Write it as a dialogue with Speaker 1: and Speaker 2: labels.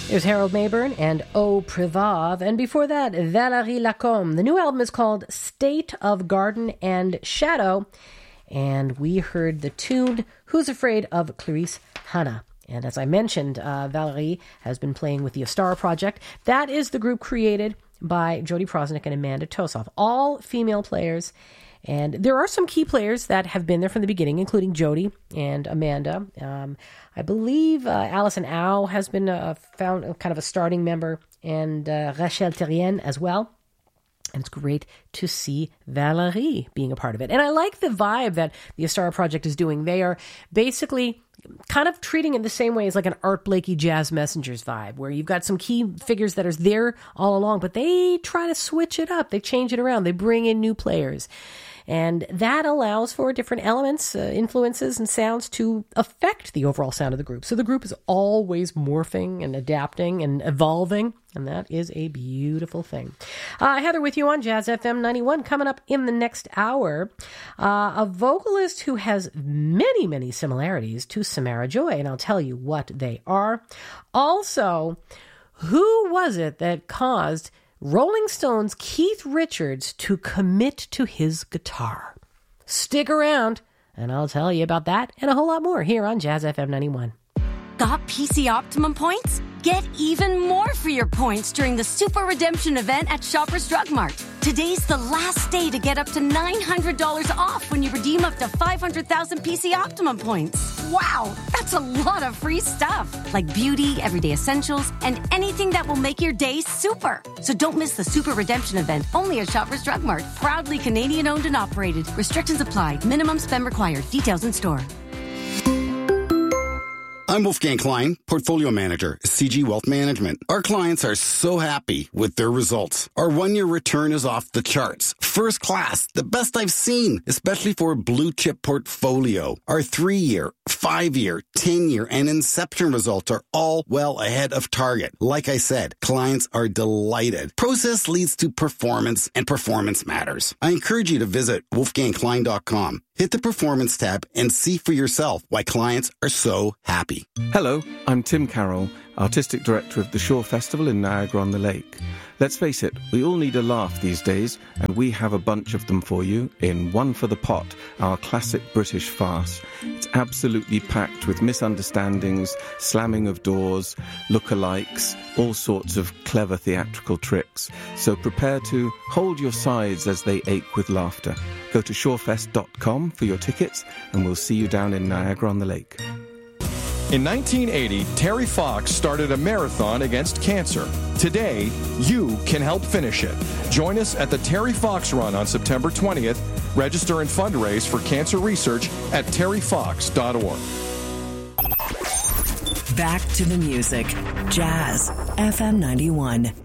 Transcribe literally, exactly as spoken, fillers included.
Speaker 1: There's Harold Mayburn and Au Privav. And before that, Valérie Lacombe. The new album is called State of Garden and Shadow. And we heard the tune Who's Afraid of Clarice Hannah. And as I mentioned, uh, Valérie has been playing with the Astara Project. That is the group created by Jody Prosnick and Amanda Tosov. All female players. And there are some key players that have been there from the beginning, including Jody and Amanda. Um, I believe uh, Alison Au has been a, found a, kind of a starting member, and uh, Rachel Terrien as well. And it's great to see Valérie being a part of it. And I like the vibe that the Astara Project is doing. They are basically kind of treating it the same way as like an Art Blakey Jazz Messengers vibe, where you've got some key figures that are there all along, but they try to switch it up. They change it around. They bring in new players. And that allows for different elements, uh, influences, and sounds to affect the overall sound of the group. So the group is always morphing and adapting and evolving, and that is a beautiful thing. Uh, Heather with you on Jazz F M ninety-one. Coming up in the next hour, uh, a vocalist who has many, many similarities to Samara Joy, and I'll tell you what they are. Also, who was it that caused Rolling Stones' Keith Richards to commit to his guitar? Stick around, and I'll tell you about that and a whole lot more here on Jazz F M ninety-one.
Speaker 2: Got P C Optimum points? Get even more for your points during the Super Redemption event at Shoppers Drug Mart. Today's the last day to get up to nine hundred dollars off when you redeem up to five hundred thousand P C Optimum points. Wow, that's a lot of free stuff, like beauty, everyday essentials, and anything that will make your day super. So don't miss the Super Redemption event, only at Shoppers Drug Mart. Proudly Canadian owned and operated. Restrictions apply. Minimum spend required. Details in store.
Speaker 3: I'm Wolfgang Klein, Portfolio Manager, C G Wealth Management. Our clients are so happy with their results. Our one-year return is off the charts. First class, the best I've seen, especially for a blue-chip portfolio. Our three-year, five-year, ten-year, and Inception results are all well ahead of target. Like I said, clients are delighted. Process leads to performance, and performance matters. I encourage you to visit wolfgang klein dot com. Hit the Performance tab and see for yourself why clients are so happy.
Speaker 4: Hello, I'm Tim Carroll, Artistic Director of the Shore Festival in Niagara-on-the-Lake. Let's face it, we all need a laugh these days, and we have a bunch of them for you in One for the Pot, our classic British farce. It's absolutely packed with misunderstandings, slamming of doors, lookalikes, all sorts of clever theatrical tricks. So prepare to hold your sides as they ache with laughter. Go to shorefest dot com for your tickets, and we'll see you down in Niagara-on-the-Lake.
Speaker 5: In nineteen eighty, Terry Fox started a marathon against cancer. Today, you can help finish it. Join us at the Terry Fox Run on September twentieth. Register and fundraise for cancer research at terry fox dot org.
Speaker 6: Back to the music. Jazz F M ninety-one.